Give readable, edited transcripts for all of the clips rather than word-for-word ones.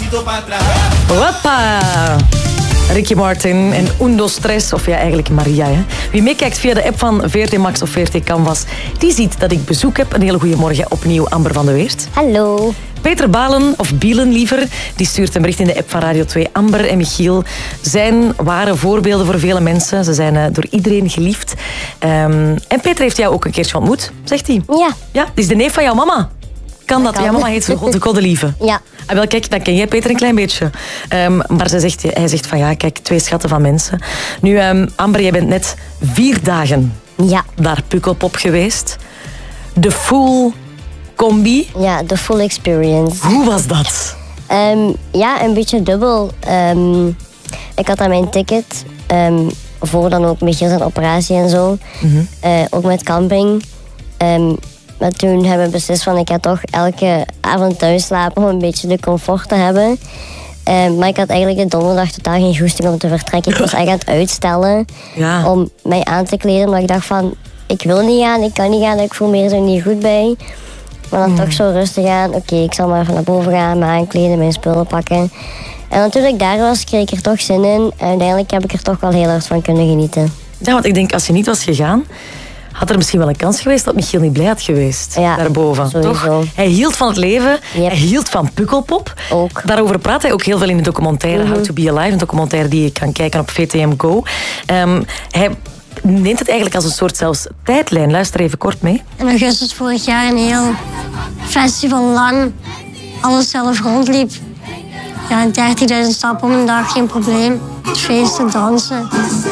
Hoppa! Ricky Martin en Undo Stress, of ja, eigenlijk Maria. Hè. Wie meekijkt via de app van VRT Max of VRT Canvas, die ziet dat ik bezoek heb. Een hele goede morgen opnieuw, Amber van de Weert. Hallo. Peter Balen, of Bielen liever, die stuurt een bericht in de app van Radio 2. Amber en Michiel zijn ware voorbeelden voor vele mensen. Ze zijn door iedereen geliefd. En Peter heeft jou ook een keertje ontmoet, zegt hij. Ja. Ja, die is de neef van jouw mama. Kan dat? Jouw mama heet zo de Koddelieve. Ja. Ah, wel, kijk, dan ken jij Peter een klein beetje. Maar hij zegt van ja, kijk, 2 schatten van mensen. Nu, Amber, jij bent net 4 dagen naar Pukkelpop geweest. De full combi. Ja, de full experience. Hoe was dat? Ja, een beetje dubbel. Ik had aan mijn ticket, voor dan ook Michiel zijn operatie en zo. Ook met camping. Maar toen hebben we beslist van ik ga toch elke avond thuis slapen om een beetje de comfort te hebben. Maar ik had eigenlijk de donderdag totaal geen goesting om te vertrekken. Ik was echt aan het uitstellen om mij aan te kleden. Omdat ik dacht van, ik wil niet gaan, ik kan niet gaan, ik voel me er zo niet goed bij. Maar dan toch zo rustig aan. Oké, ik zal maar even naar boven gaan, me aankleden, mijn spullen pakken. En dan toen ik daar was, kreeg ik er toch zin in. En uiteindelijk heb ik er toch wel heel hard van kunnen genieten. Ja, want ik denk, als je niet was gegaan, had er misschien wel een kans geweest dat Michiel niet blij had geweest. Ja, daarboven. sowieso. Toch? Hij hield van het leven. Hij hield van Pukkelpop. Ook. Daarover praat hij ook heel veel in de documentaire How to Be Alive. Een documentaire die je kan kijken op VTM Go. Hij neemt het eigenlijk als een soort zelfs tijdlijn. Luister even kort mee. In augustus vorig jaar een heel festival lang. Alles zelf rondliep. Ja, 30.000 stappen om een dag, geen probleem. Feesten, dansen.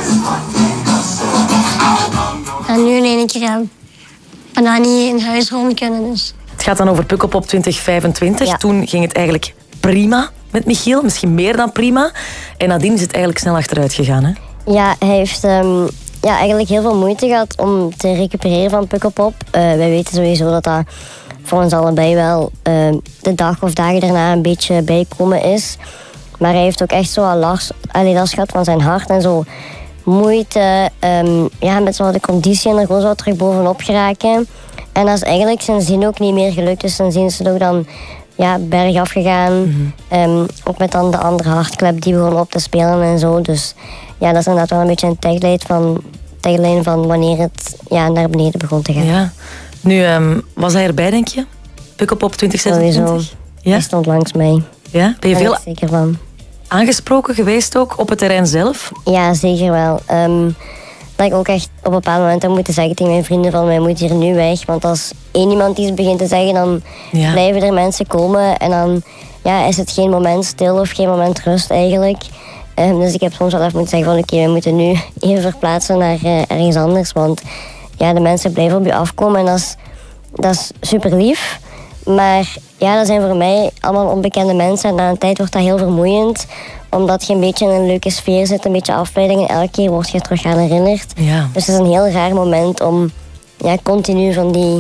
En nu in één keer bijna niet in huis rond kunnen. Dus. Het gaat dan over Pukkelpop 2025. Ja. Toen ging het eigenlijk prima met Michiel. Misschien meer dan prima. En nadien is het eigenlijk snel achteruit gegaan. Hè? Ja, hij heeft eigenlijk heel veel moeite gehad om te recupereren van Pukkelpop. Wij weten sowieso dat dat voor ons allebei wel de dag of dagen daarna een beetje bijkomen is. Maar hij heeft ook echt zo last gehad van zijn hart en zo. Moeite met zo de conditie en er gewoon zo terug bovenop geraken. En dat is eigenlijk sindsdien ook niet meer gelukt. Dus sindsdien is het ook dan bergaf gegaan. Ook met dan de andere hartklep die begon op te spelen en zo. Dus ja, dat is inderdaad wel een beetje een tagline van wanneer het naar beneden begon te gaan. Ja. Nu, was hij erbij, denk je? Pukkelpop 2026? Sowieso. Ja? Hij stond langs mij. Ja? Ben je Daar veel ben ik zeker van. aangesproken geweest ook op het terrein zelf? Ja, zeker wel. Dat ik ook echt op een bepaald moment heb moeten zeggen tegen mijn vrienden van wij moeten hier nu weg. Want als één iemand iets begint te zeggen, dan blijven er mensen komen. En dan is het geen moment stil of geen moment rust eigenlijk. Dus ik heb soms wel even moeten zeggen van oké, we moeten nu even verplaatsen naar ergens anders. Want de mensen blijven op je afkomen en dat is super lief. Maar dat zijn voor mij allemaal onbekende mensen. En na een tijd wordt dat heel vermoeiend. Omdat je een beetje in een leuke sfeer zit, een beetje afleiding. En elke keer word je terug aan herinnerd. Ja. Dus het is een heel raar moment om continu van die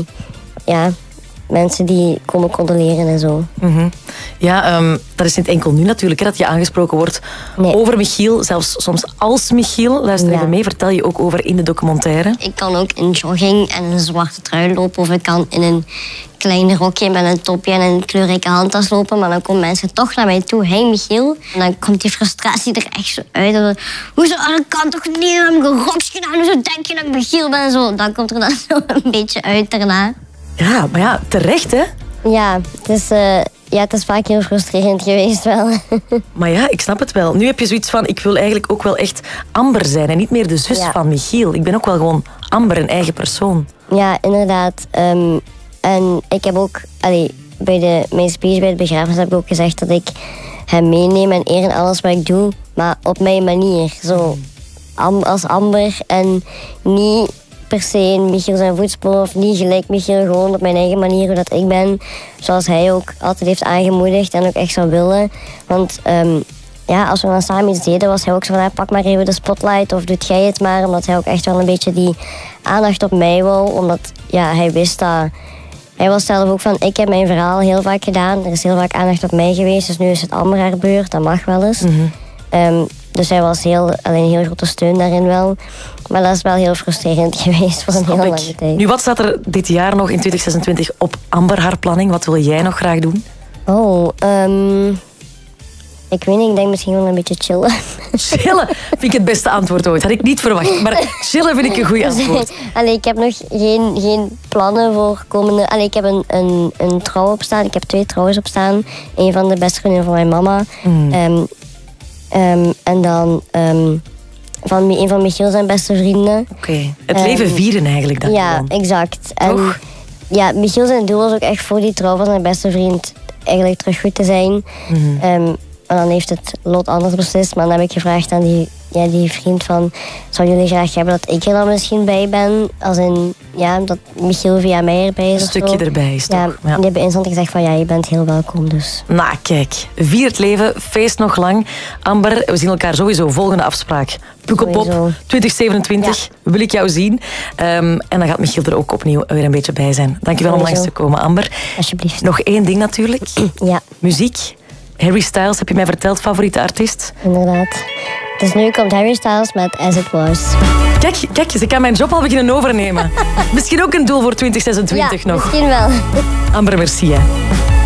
mensen die komen condoleren en zo. Ja, dat is niet enkel nu natuurlijk, hè, dat je aangesproken wordt over Michiel. Zelfs soms als Michiel. Luister even mee, vertel je ook over in de documentaire. Ik kan ook in jogging en een zwarte trui lopen. Of ik kan in een klein rokje met een topje en een kleurrijke handtas lopen. Maar dan komen mensen toch naar mij toe. Hey Michiel. En dan komt die frustratie er echt zo uit. Hoezo, dat kan toch niet? Ik heb een rokje gedaan. Hoezo denk je dat ik Michiel ben? Zo, dan komt er dan zo een beetje uit daarna. Ja, maar ja, terecht hè? Ja, het is vaak heel frustrerend geweest wel. Maar ja, ik snap het wel. Nu heb je zoiets van, ik wil eigenlijk ook wel echt Amber zijn en niet meer de zus van Michiel. Ik ben ook wel gewoon Amber, een eigen persoon. Ja, inderdaad. En ik heb ook, bij mijn speech bij de begrafenis heb ik ook gezegd dat ik hem meeneem en eer in alles wat ik doe, maar op mijn manier. Zo, als Amber en niet per se in Michiel zijn voetsporen of niet gelijk Michiel, gewoon op mijn eigen manier hoe dat ik ben. Zoals hij ook altijd heeft aangemoedigd en ook echt zou willen. Want als we dan samen iets deden, was hij ook zo van pak maar even de spotlight of doet jij het maar. Omdat hij ook echt wel een beetje die aandacht op mij wou. Omdat hij wist dat... Hij was zelf ook van, ik heb mijn verhaal heel vaak gedaan. Er is heel vaak aandacht op mij geweest, dus nu is het Amber haar beurt. Dat mag wel eens. Dus hij was een heel grote steun daarin wel. Maar dat is wel heel frustrerend geweest voor een hele lange tijd. Nu, wat staat er dit jaar nog in 2026 op Amber haar planning? Wat wil jij nog graag doen? Ik weet niet, ik denk misschien gewoon een beetje chillen. Chillen vind ik het beste antwoord ooit. Had ik niet verwacht. Maar chillen vind ik een goed antwoord. Allee, ik heb nog geen plannen voor komende... Allee, ik heb een trouw op staan. Ik heb 2 trouwens op staan. Een van de beste vriendinnen van mijn mama. En dan van een van Michiel zijn beste vrienden. Oké. Het leven vieren eigenlijk dan Ja, gewoon. exact. Toch? Ja, Michiel zijn doel was ook echt voor die trouw van zijn beste vriend eigenlijk terug goed te zijn. En dan heeft het lot anders beslist. Maar dan heb ik gevraagd aan die vriend van... Zou jullie graag hebben dat ik er dan misschien bij ben? Als in, ja, dat Michiel via mij erbij is. Een stukje erbij is toch? Ja, en die hebben instant gezegd van ja, je bent heel welkom dus. Nou, kijk. Vier het leven, feest nog lang. Amber, we zien elkaar sowieso. Volgende afspraak. Pukkelpop, Sowieso. 2027. Wil ik jou zien. En dan gaat Michiel er ook opnieuw weer een beetje bij zijn. Dankjewel om Sowieso. langs te komen, Amber. Alsjeblieft. Nog één ding natuurlijk. Ja, Muziek. Harry Styles, heb je mij verteld, favoriete artiest? inderdaad. Dus nu komt Harry Styles met As It Was. Kijk eens, ik kan mijn job al beginnen overnemen. Misschien ook een doel voor 2026 Ja, nog. misschien wel. Amber, merci. Hè.